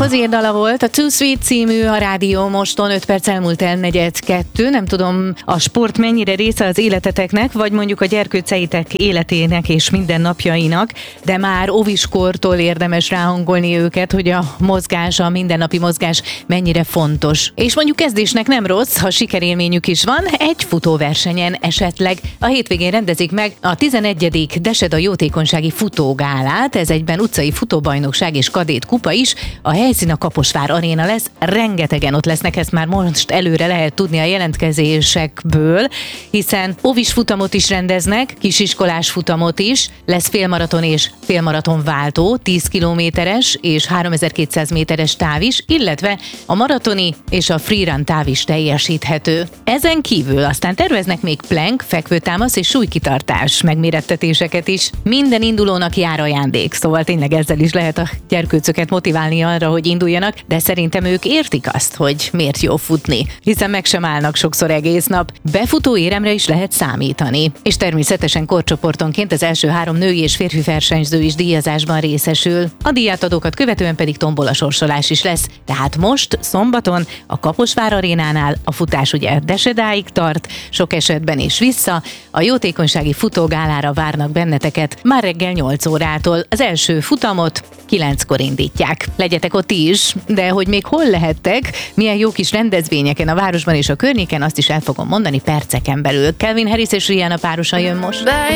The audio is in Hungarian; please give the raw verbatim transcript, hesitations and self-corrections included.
Hozier dala volt, a Too Sweet című, a Rádió Moston, öt perc elmúlt el negyed kettő. Nem tudom, a sport mennyire része az életeteknek, vagy mondjuk a gyerkőceitek életének és mindennapjainak, de már óviskortól érdemes ráhangolni őket, hogy a mozgás, a mindennapi mozgás mennyire fontos. És mondjuk kezdésnek nem rossz, ha sikerélményük is van, egy futóversenyen esetleg. A hétvégén rendezik meg a tizenegyedik Deseda jótékonysági futógálát, ez egyben utcai futóbajnokság és kadét kupa is. A helyszín a Kaposvár Aréna lesz, rengetegen ott lesznek, ezt már most előre lehet tudni a jelentkezésekből, hiszen óvis futamot is rendeznek, kisiskolás futamot is, lesz félmaraton és félmaraton váltó, tíz kilométeres és háromezer-kétszáz méteres táv is, illetve a maratoni és a freerun táv is teljesíthető. Ezen kívül aztán terveznek még plank, fekvőtámasz és súlykitartás megmérettetéseket is. Minden indulónak jár ajándék, szóval tényleg ezzel is lehet a gyerkőcöket motiválni arra, hogy induljanak, de szerintem ők értik azt, hogy miért jó futni, hiszen meg sem állnak sokszor egész nap. Befutó éremre is lehet számítani. És természetesen korcsoportonként az első három női és férfi versenyző is díjazásban részesül. A díjátadókat követően pedig tombola sorsolás is lesz. Tehát most, szombaton, a Kaposvár Arénánál a futás ugye Desedáig tart, sok esetben is vissza. A jótékonysági futógálára várnak benneteket már reggel nyolc órától. Az első futamot kilenckor indítják. Legyetek ott is, de hogy még hol lehettek, milyen jó kis rendezvényeken a városban és a környéken, azt is el fogom mondani perceken belül. Calvin Harris és Rihanna párosa jön most.